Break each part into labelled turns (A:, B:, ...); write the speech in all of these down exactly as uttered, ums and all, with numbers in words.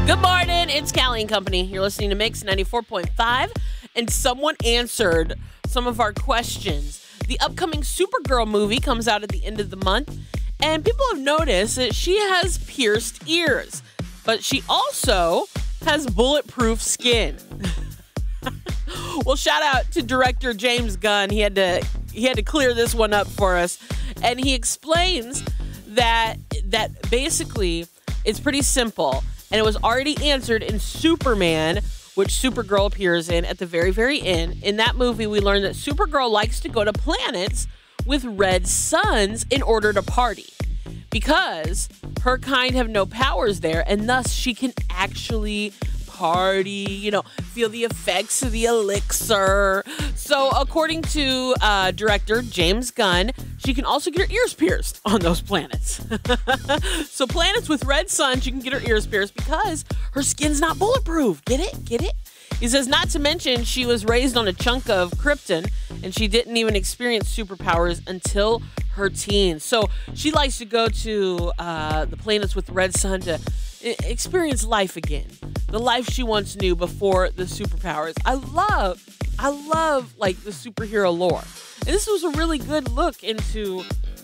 A: Good morning. It's Callie and Company. You're listening to Mix ninety-four point five, and someone answered some of our questions. The upcoming Supergirl movie comes out at the end of the month, and people have noticed that she has pierced ears, but she also has bulletproof skin. Well, shout out to director James Gunn. He had to he had to clear this one up for us, and he explains that that basically it's pretty simple. And it was already answered in Superman, which Supergirl appears in at the very, very end. In that movie, we learned that Supergirl likes to go to planets with red suns in order to party, because her kind have no powers there, and thus she can actually party, you know, feel the effects of the elixir. So according to uh, director James Gunn, she can also get her ears pierced on those planets. So planets with red sun, she can get her ears pierced because her skin's not bulletproof. Get it? Get it? He says, not to mention, she was raised on a chunk of krypton, and she didn't even experience superpowers until her teens. So she likes to go to uh, the planets with the red sun to experience life again. The life she once knew before the superpowers. I love, I love, like, the superhero lore. And this was a really good look into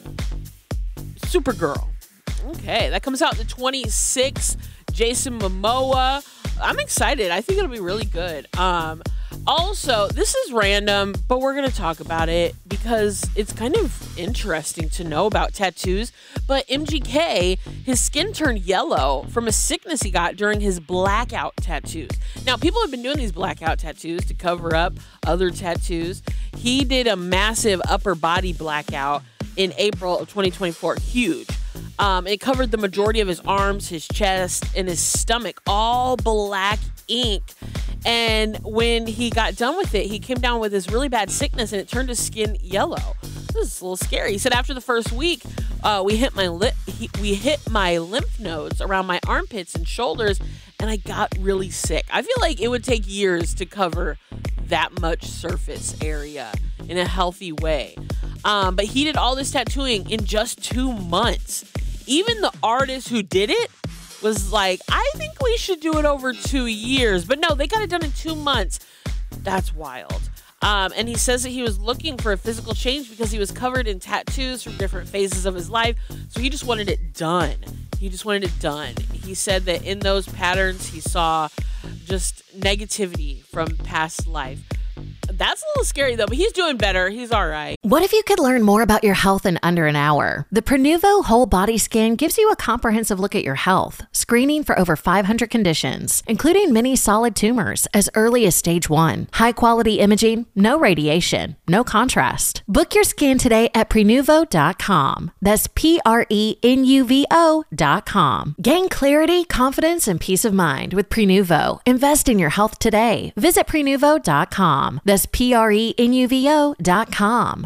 A: Supergirl. Okay, that comes out the twenty-sixth. Jason Momoa. I'm excited. I think it'll be really good. Um, also, this is random, but we're going to talk about it because it's kind of interesting to know about tattoos. But M G K, his skin turned yellow from a sickness he got during his blackout tattoos. Now, people have been doing these blackout tattoos to cover up other tattoos. He did a massive upper body blackout in April of twenty twenty-four. Huge. Um, it covered the majority of his arms, his chest, and his stomach, all black ink. And when he got done with it, he came down with this really bad sickness, and it turned his skin yellow. This is a little scary. He said, after the first week, uh, we hit my lip, he, we hit my lymph nodes around my armpits and shoulders, and I got really sick. I feel like it would take years to cover that much surface area in a healthy way. Um, but he did all this tattooing in just two months. Even the artist who did it was like, I think we should do it over two years. But no, they got it done in two months. That's wild. Um, and he says that he was looking for a physical change because he was covered in tattoos from different phases of his life. So he just wanted it done. He just wanted it done. He said that in those patterns, he saw just negativity from past life. That's a little scary, though, but he's doing better. He's all right.
B: What if you could learn more about your health in under an hour? The Prenuvo Whole Body Scan gives you a comprehensive look at your health, screening for over five hundred conditions, including many solid tumors as early as stage one. High-quality imaging, no radiation, no contrast. Book your scan today at Prenuvo dot com. That's P R E N U V O dot com. Gain clarity, confidence, and peace of mind with Prenuvo. Invest in your health today. Visit Prenuvo dot com. That's P R E N U V O dot com.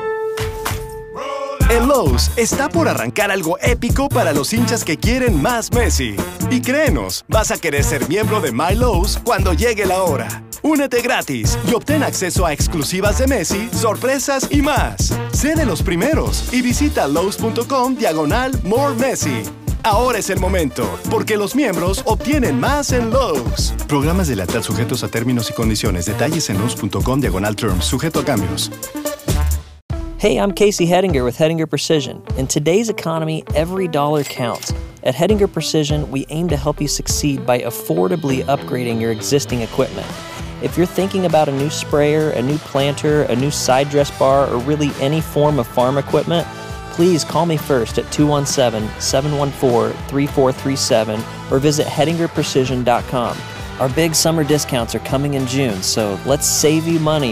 C: En Lowe's está por arrancar algo épico para los hinchas que quieren más Messi. Y créenos, vas a querer ser miembro de My Lowe's cuando llegue la hora. Únete gratis y obtén acceso a exclusivas de Messi, sorpresas y más. Sé de los primeros y visita Lowe's.com diagonal More Messi. Ahora es el momento, porque los miembros obtienen más en Lowe's. Programas de lealtad sujetos a términos y condiciones. Detalles en Lowe's.com diagonal terms. Sujeto a cambios.
D: Hey, I'm Casey Hedinger with Hedinger Precision. In today's economy, every dollar counts. At Hedinger Precision, we aim to help you succeed by affordably upgrading your existing equipment. If you're thinking about a new sprayer, a new planter, a new side dress bar, or really any form of farm equipment, please call me first at two one seven, seven one four, three four three seven or visit Hedinger Precision dot com. Our big summer discounts are coming in June, so let's save you money